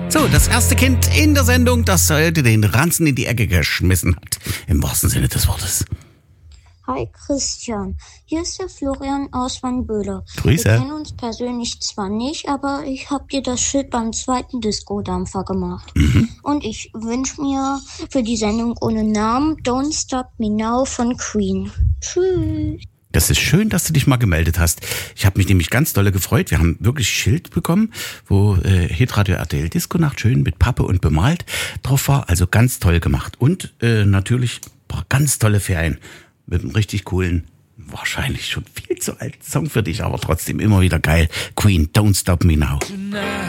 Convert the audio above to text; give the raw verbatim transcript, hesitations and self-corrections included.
So, das erste Kind in der Sendung, das heute den Ranzen in die Ecke geschmissen hat. Im wahrsten Sinne des Wortes. Hi Christian, hier ist der Florian aus Wannböhler. Grüße. Wir kennen uns persönlich zwar nicht, aber ich habe dir das Schild beim zweiten Disco-Dampfer gemacht. Mhm. Und ich wünsche mir für die Sendung ohne Namen Don't Stop Me Now von Queen. Tschüss. Das ist schön, dass du dich mal gemeldet hast. Ich habe mich nämlich ganz dolle gefreut. Wir haben wirklich ein Schild bekommen, wo äh, Hitradio R T L Disco Nacht schön mit Pappe und bemalt drauf war. Also ganz toll gemacht. Und äh, natürlich boah, ganz tolle Ferien mit einem richtig coolen, wahrscheinlich schon viel zu alten Song für dich, aber trotzdem immer wieder geil. Queen, Don't Stop Me Now.